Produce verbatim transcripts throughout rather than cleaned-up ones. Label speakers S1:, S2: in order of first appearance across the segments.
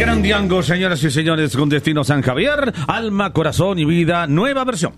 S1: Gran Diango, señoras y señores, con destino San Javier, alma, corazón y vida, nueva versión.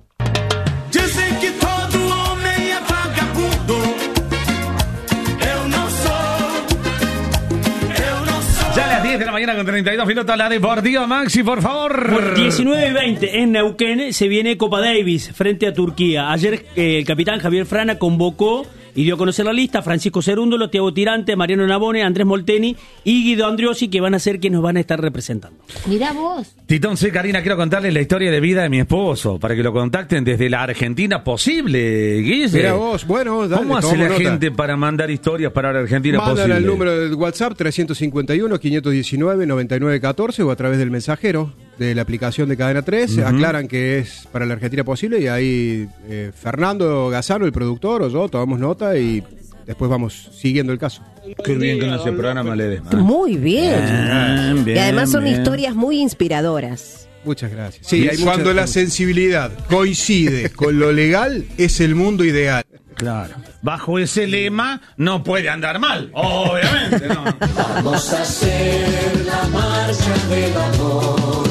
S1: Ya a las diez de la mañana con treinta y dos minutos, la deportiva, Maxi, por favor.
S2: Bueno, diecinueve y veinte en Neuquén se viene Copa Davis frente a Turquía. Ayer eh, el capitán Javier Frana convocó y dio a conocer la lista: Francisco Cerúndolo, Thiago Tirante, Mariano Navone, Andrés Molteni y Guido Andriosi, que van a ser quienes nos van a estar representando.
S3: Mirá vos.
S1: Titón, sí, Karina, quiero contarles la historia de vida de mi esposo, para que lo contacten desde la Argentina posible, Guille.
S4: Mirá vos, bueno, dale,
S1: ¿Cómo hace la
S4: nota.
S1: gente para mandar historias para la Argentina
S4: Mandan
S1: posible?
S4: al número de WhatsApp trescientos cincuenta y uno, quinientos diecinueve, noventa y nueve catorce o a través del mensajero de la aplicación de Cadena tres. Uh-huh. Aclaran que es para la Argentina posible y ahí eh, Fernando Gazano, el productor, o yo tomamos nota y después vamos siguiendo el caso.
S1: Qué bien con ese programa, Ledesma.
S3: Muy bien.
S1: Bien, bien,
S3: y además son
S1: bien.
S3: historias muy inspiradoras.
S4: Muchas gracias.
S5: Sí,
S4: hay
S5: cuando
S4: muchas...
S5: la sensibilidad coincide con lo legal, es el mundo ideal.
S1: Claro. Bajo ese lema no puede andar mal, obviamente, ¿no?
S6: Vamos a hacer la marcha del amor.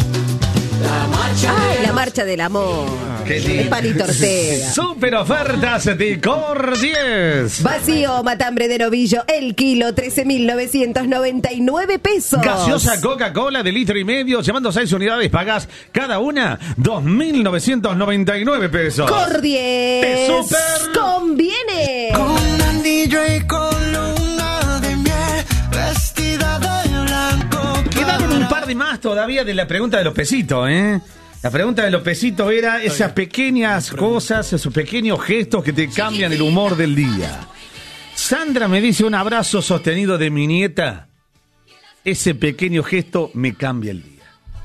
S6: La marcha
S3: ¡Ay,
S6: del
S3: la marcha del amor!
S1: Qué
S3: Es
S1: lindo.
S3: Palito Ortega.
S1: Super ofertas de Cor diez.
S3: Vacío matambre de novillo, el kilo, trece mil novecientos noventa y nueve pesos.
S1: Gaseosa Coca-Cola de litro y medio, llevando seis unidades, pagás cada una dos mil novecientos noventa y nueve pesos.
S3: Cor diez.
S1: ¡Te super
S3: ¡Conviene!
S6: Con anillo y columna de miel, vestida de blanco.
S1: Quedaron un par de más todavía de la pregunta de los pesitos, ¿eh? La pregunta de los pesitos era esas pequeñas cosas, esos pequeños gestos que te cambian el humor del día. Sandra me dice: un abrazo sostenido de mi nieta. Ese pequeño gesto me cambia el día.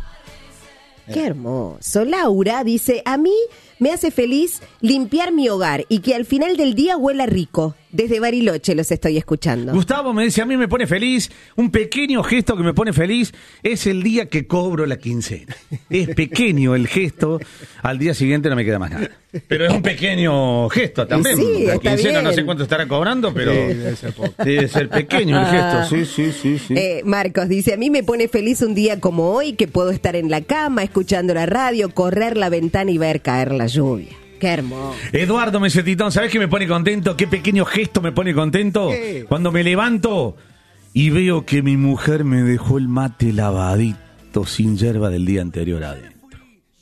S3: Qué hermoso. Laura dice: a mí me hace feliz limpiar mi hogar y que al final del día huela rico. Desde Bariloche los estoy escuchando.
S1: Gustavo me dice: a mí me pone feliz, un pequeño gesto que me pone feliz es el día que cobro la quincena. Es pequeño el gesto, al día siguiente no me queda más nada. Pero es un pequeño gesto también.
S3: Sí,
S1: la
S3: está
S1: quincena
S3: bien.
S1: no sé cuánto estará cobrando, pero
S4: Sí, debe ser poco.
S1: debe ser pequeño el gesto. Sí, sí, sí, sí.
S3: Eh, Marcos dice: a mí me pone feliz un día como hoy, que puedo estar en la cama escuchando la radio, correr la ventana y ver caer la lluvia. Qué hermoso.
S1: Eduardo me dice: Titón, ¿sabés qué me pone contento? ¿Qué pequeño gesto me pone contento?
S4: ¿Qué?
S1: Cuando me levanto y veo que mi mujer me dejó el mate lavadito sin yerba del día anterior adentro.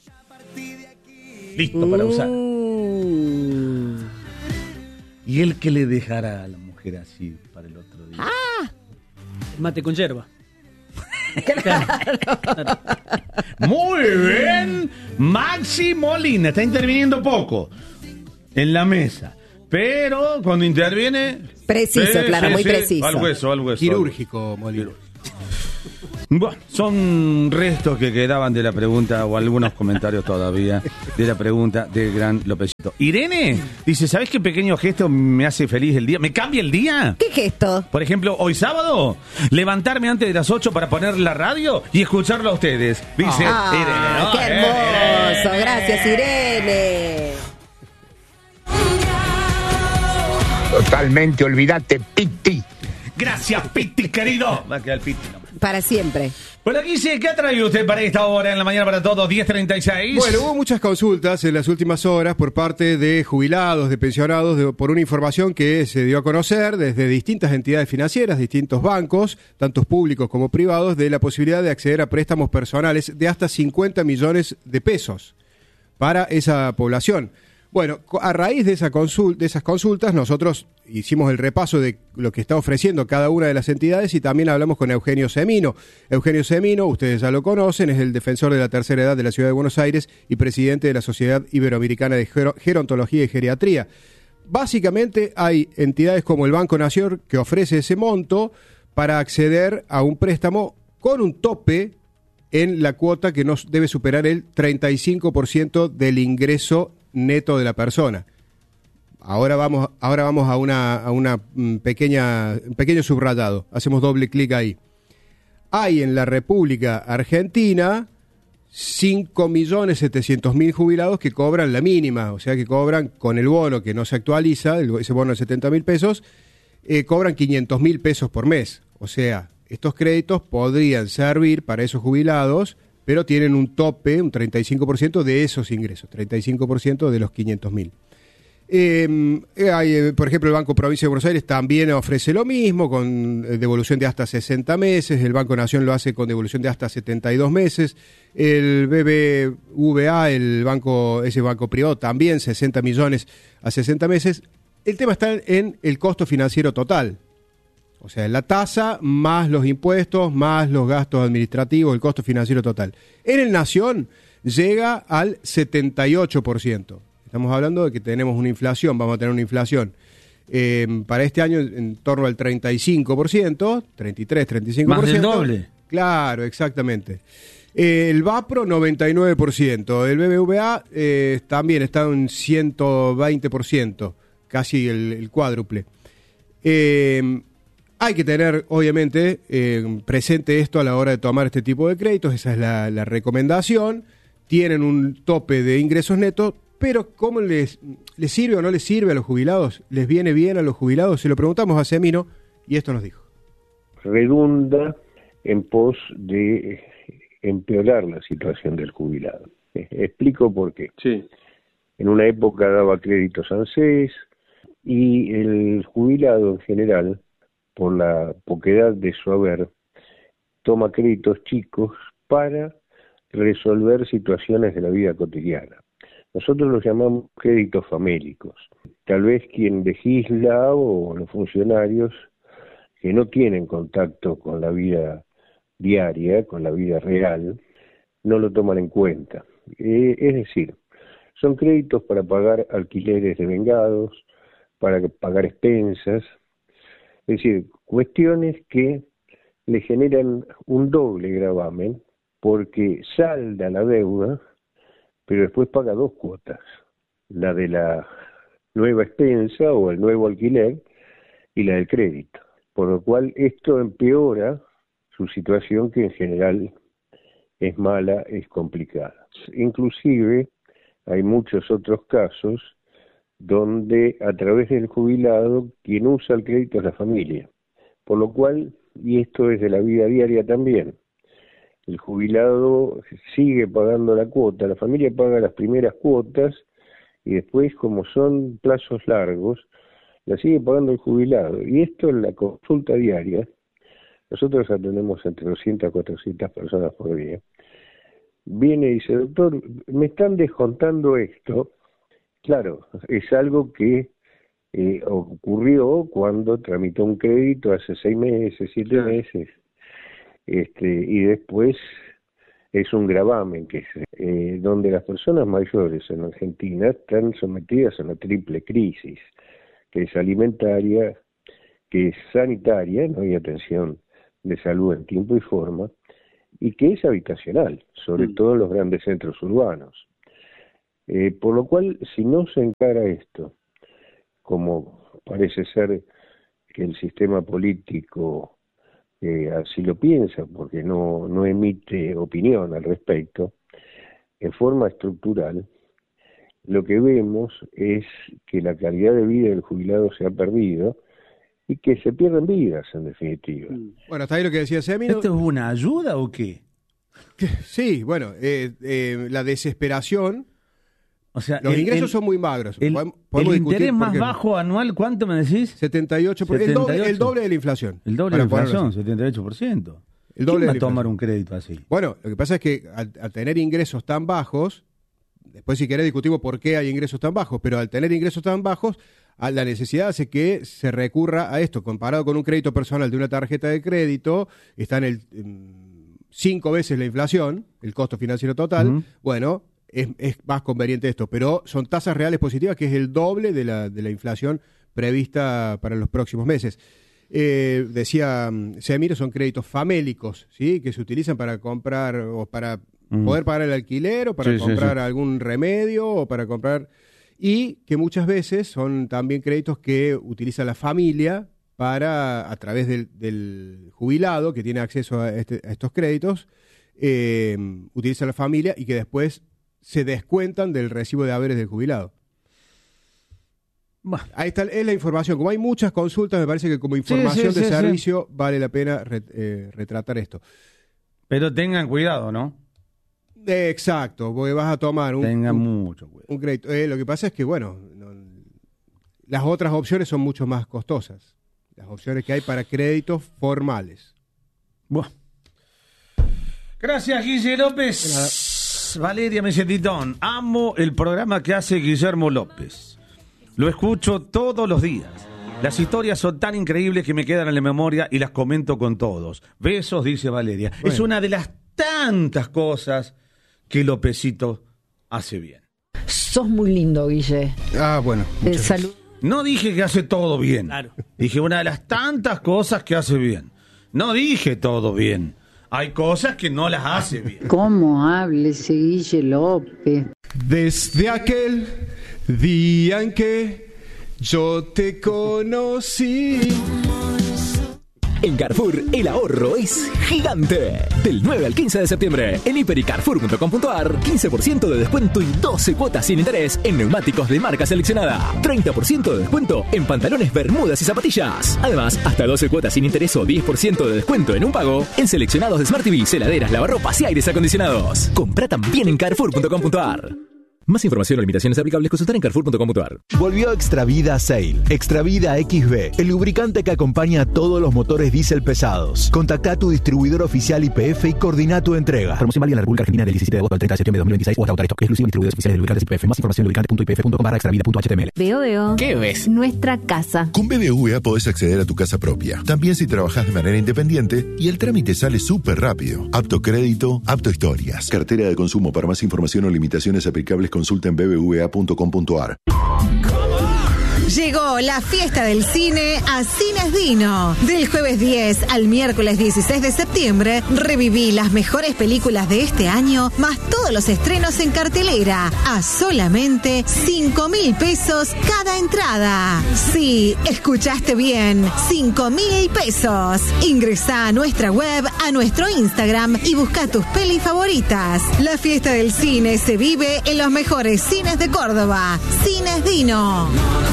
S1: Listo para usar.
S3: Mm.
S1: ¿Y él qué le dejará a la mujer así para el otro día?
S2: Mate con yerba.
S1: Muy bien. Maxi Molina está interviniendo poco en la mesa, pero cuando interviene...
S3: Preciso, claro, muy preciso.
S1: Al hueso, al hueso.
S4: Quirúrgico, Molino.
S1: Bueno, son restos que quedaban de la pregunta, o algunos comentarios todavía de la pregunta del gran Lópezito. Irene dice: ¿sabés qué pequeño gesto me hace feliz el día? ¿Me cambia el día?
S3: ¿Qué gesto?
S1: Por ejemplo, hoy sábado, levantarme antes de las ocho para poner la radio y escucharlo a ustedes. Dice
S3: Ah,
S1: Irene, ¿no?
S3: ¡qué hermoso!
S1: Irene.
S3: Gracias, Irene.
S7: Totalmente, olvídate, Piti.
S1: Gracias, Piti, querido. Va a quedar Piti. No.
S3: Para siempre.
S1: Bueno, Guille, ¿qué ha traído usted para esta hora en la mañana para todos? diez treinta y seis.
S4: Bueno, hubo muchas consultas en las últimas horas por parte de jubilados, de pensionados, de, por una información que se dio a conocer desde distintas entidades financieras, distintos bancos, tantos públicos como privados, de la posibilidad de acceder a préstamos personales de hasta cincuenta millones de pesos para esa población. Bueno, a raíz de, esa consul- de esas consultas, nosotros hicimos el repaso de lo que está ofreciendo cada una de las entidades y también hablamos con Eugenio Semino. Eugenio Semino, ustedes ya lo conocen, es el defensor de la tercera edad de la Ciudad de Buenos Aires y presidente de la Sociedad Iberoamericana de Ger- Gerontología y Geriatría. Básicamente hay entidades como el Banco Nación que ofrece ese monto para acceder a un préstamo con un tope en la cuota que no debe superar el treinta y cinco por ciento del ingreso neto de la persona. Ahora vamos, ahora vamos a una, a una pequeña, un pequeño subrayado. Hacemos doble clic ahí. Hay en la República Argentina cinco millones setecientos mil jubilados que cobran la mínima, o sea que cobran con el bono que no se actualiza, ese bono de setenta mil pesos, eh, cobran quinientos mil pesos por mes. O sea, estos créditos podrían servir para esos jubilados, pero tienen un tope, un treinta y cinco por ciento de esos ingresos, treinta y cinco por ciento de los quinientos mil. Eh, hay, por ejemplo, el Banco Provincia de Buenos Aires también ofrece lo mismo, con devolución de hasta sesenta meses, el Banco Nación lo hace con devolución de hasta setenta y dos meses, el B B V A, el banco, ese banco privado, también sesenta millones a sesenta meses. El tema está en el costo financiero total, o sea, la tasa más los impuestos, más los gastos administrativos, el costo financiero total. En el Nación llega al setenta y ocho por ciento. Estamos hablando de que tenemos una inflación, vamos a tener una inflación eh, para este año en torno al treinta y cinco por ciento, treinta y tres, treinta y cinco por ciento.
S1: Más del doble.
S4: Claro, exactamente. Eh, el Vapro, noventa y nueve por ciento. El B B V A eh, también está en ciento veinte por ciento, casi el, el cuádruple. Eh, hay que tener, obviamente, eh, presente esto a la hora de tomar este tipo de créditos. Esa es la, la recomendación. Tienen un tope de ingresos netos. Pero ¿cómo les, les sirve o no les sirve a los jubilados? ¿Les viene bien a los jubilados? Se lo preguntamos a Semino y esto nos dijo.
S7: Redunda en pos de empeorar la situación del jubilado. Explico por qué.
S8: Sí.
S7: En una época daba créditos ANSES y el jubilado en general, por la poquedad de su haber, toma créditos chicos para resolver situaciones de la vida cotidiana. Nosotros los llamamos créditos famélicos. Tal vez quien legisla o los funcionarios que no tienen contacto con la vida diaria, con la vida real, no lo toman en cuenta. Eh, es decir, son créditos para pagar alquileres de vengados, para pagar expensas, es decir, cuestiones que le generan un doble gravamen porque salda la deuda, pero después paga dos cuotas, la de la nueva expensa o el nuevo alquiler y la del crédito, por lo cual esto empeora su situación, que en general es mala, es complicada. Inclusive hay muchos otros casos donde a través del jubilado quien usa el crédito es la familia, por lo cual, y esto es de la vida diaria también, el jubilado sigue pagando la cuota, la familia paga las primeras cuotas y después, como son plazos largos, la sigue pagando el jubilado. Y esto en la consulta diaria, nosotros atendemos entre doscientas a cuatrocientas personas por día, viene y dice: doctor, me están descontando esto. Claro, es algo que eh, ocurrió cuando tramitó un crédito hace seis meses, siete meses. Este, y después es un gravamen que es, eh, donde las personas mayores en Argentina están sometidas a una triple crisis, que es alimentaria, que es sanitaria, no hay atención de salud en tiempo y forma, y que es habitacional, sobre mm. todo en los grandes centros urbanos. Eh, por lo cual, si no se encara esto, como parece ser que el sistema político Eh, así lo piensa, porque no, no emite opinión al respecto, en forma estructural, lo que vemos es que la calidad de vida del jubilado se ha perdido y que se pierden vidas, en definitiva.
S4: Bueno, hasta ahí lo que decía Semino.
S1: ¿Esto es una ayuda o qué?
S4: Sí, bueno, eh, eh, la desesperación.
S1: O sea,
S4: los
S1: el,
S4: ingresos
S1: el,
S4: son muy magros.
S1: El,
S4: Podemos
S1: el interés más
S4: porque,
S1: bajo anual, ¿cuánto me decís?
S4: setenta y ocho por ciento. El doble, el doble de la inflación.
S1: El doble de la inflación, setenta y ocho por ciento.
S4: El doble
S1: ¿Quién va
S4: de
S1: a tomar un crédito así?
S4: Bueno, lo que pasa es que al, al tener ingresos tan bajos, después si querés discutimos por qué hay ingresos tan bajos, pero al tener ingresos tan bajos, a la necesidad hace que se recurra a esto. Comparado con un crédito personal de una tarjeta de crédito, está en el en cinco veces la inflación, el costo financiero total. Uh-huh. Bueno, Es, es más conveniente esto, pero son tasas reales positivas, que es el doble de la, de la inflación prevista para los próximos meses. Eh, decía Semiro, son créditos famélicos, ¿sí? Que se utilizan para comprar o para mm. poder pagar el alquiler o para sí, comprar sí, sí. algún remedio o para comprar... Y que muchas veces son también créditos que utiliza la familia para, a través del, del jubilado que tiene acceso a, este, a estos créditos, eh, utiliza la familia y que después se descuentan del recibo de haberes del jubilado.
S1: Bueno.
S4: Ahí está, es la información. Como hay muchas consultas, me parece que como información
S1: sí, sí,
S4: de
S1: sí,
S4: servicio vale la pena re- eh, retratar esto.
S1: Pero tengan cuidado, ¿no?
S4: Eh, exacto, porque vas a tomar un,
S1: Tengan
S4: un,
S1: mucho cuidado.
S4: un crédito. Eh, lo que pasa es que, bueno, no, las otras opciones son mucho más costosas. Las opciones que hay para créditos formales.
S1: Bueno. Gracias, Guille López. Valeria Mesetitón. Amo el programa que hace Guillermo López. Lo escucho todos los días. Las historias son tan increíbles que me quedan en la memoria y las comento con todos. Besos, dice Valeria.
S4: Bueno.
S1: Es una de las tantas cosas que Lópezito hace bien.
S8: Sos muy lindo, Guille.
S4: Ah, bueno.
S8: Eh, salud.
S1: No dije que hace todo bien.
S2: Claro.
S1: Dije una de las tantas cosas que hace bien. No dije todo bien. Hay cosas que no las hace bien.
S8: ¿Cómo hable ese Guille López?
S4: Desde aquel día en que yo te conocí.
S9: En Carrefour, el ahorro es gigante. Del nueve al quince de septiembre, en hiper y carrefour punto com punto a r, quince por ciento de descuento y doce cuotas sin interés en neumáticos de marca seleccionada. treinta por ciento de descuento en pantalones, bermudas y zapatillas. Además, hasta doce cuotas sin interés o diez por ciento de descuento en un pago en seleccionados de Smart T V, heladeras, lavarropas y aires acondicionados. Compra también en carrefour punto com punto a r. Más información o limitaciones aplicables consultar en carrefour punto com punto a r.
S10: Volvió Extravida Sail. Extravida X B, el lubricante que acompaña a todos los motores diésel pesados. Contacta a tu distribuidor oficial Y P F y coordina tu entrega.
S9: Promoción válida en la República Argentina del diecisiete de agosto al treinta de septiembre de dos mil veintiséis o hasta agotar stock. Exclusivo en distribuidores oficiales de lubricantes Y P F. Más información en lubricante punto i p f punto com barra extravida punto h t m l.
S11: Veo, veo.
S12: ¿Qué ves?
S11: Nuestra casa.
S12: Con B B V A podés acceder a tu casa propia. También si trabajás de manera independiente y el trámite sale súper rápido. Apto crédito, apto historias. Cartera de consumo. Para más información o limitaciones aplicables consulta en b b v a punto com punto a r.
S13: Llegó la fiesta del cine a Cines Dino. Del jueves diez al miércoles dieciséis de septiembre, reviví las mejores películas de este año, más todos los estrenos en cartelera, a solamente cinco mil pesos cada entrada. Sí, escuchaste bien, cinco mil pesos. Ingresá a nuestra web, a nuestro Instagram y busca tus pelis favoritas. La fiesta del cine se vive en los mejores cines de Córdoba. Cines Dino.